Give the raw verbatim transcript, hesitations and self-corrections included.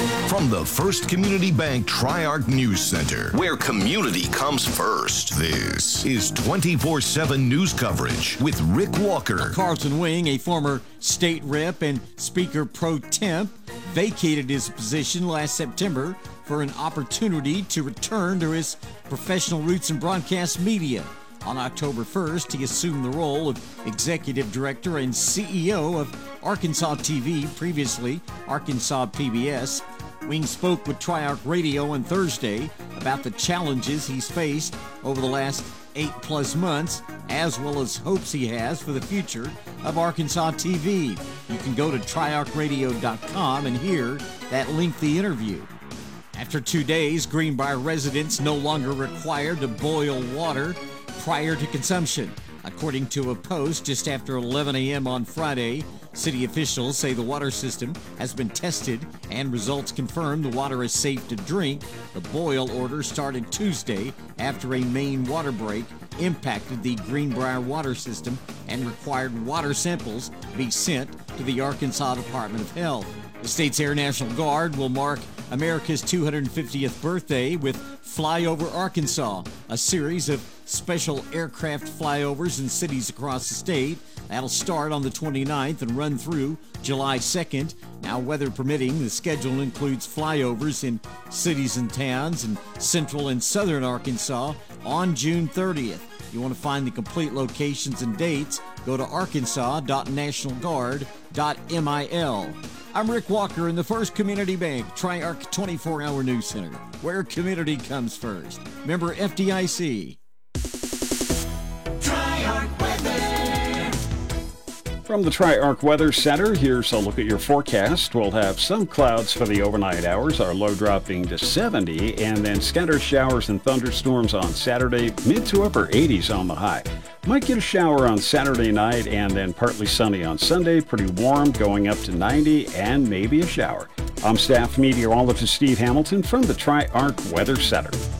From the First Community Bank Tri-Arc News Center, where community comes first, this is twenty-four seven news coverage with Rick Walker. Carlton Wing, a former state rep and speaker pro temp, vacated his position last September for an opportunity to return to his professional roots in broadcast media. On October first, he assumed the role of executive director and C E O of Arkansas T V, previously Arkansas P B S. Wing spoke with Tri-Arc Radio on Thursday about the challenges he's faced over the last eight plus months, as well as hopes he has for the future of Arkansas T V. You can go to tri arc radio dot com and hear that lengthy interview. After two days, Greenbrier residents no longer required to boil water prior to consumption. According to a post just after eleven a.m. on Friday, city officials say the water system has been tested and results confirm the water is safe to drink. The boil order started Tuesday after a main water break impacted the Greenbrier water system and required water samples be sent to the Arkansas Department of Health. The state's Air National Guard will mark America's two hundred fiftieth birthday with Flyover Arkansas, a series of special aircraft flyovers in cities across the state. That'll start on the twenty-ninth and run through July second. Now, weather permitting, the schedule includes flyovers in cities and towns in central and southern Arkansas on June thirtieth. If you want to find the complete locations and dates, go to arkansas dot national guard dot mil. I'm Rick Walker in the First Community Bank Tri-Arc twenty-four hour News Center, where community comes first. Member F D I C. Tri-Arc Weather. From the Tri-Arc Weather Center, here's a look at your forecast. We'll have some clouds for the overnight hours, our low dropping to seventy, and then scattered showers and thunderstorms on Saturday, mid to upper eighties on the high. Might get a shower on Saturday night and then partly sunny on Sunday, pretty warm, going up to ninety, and maybe a shower. I'm staff meteorologist Steve Hamilton from the Tri-Arc Weather Center.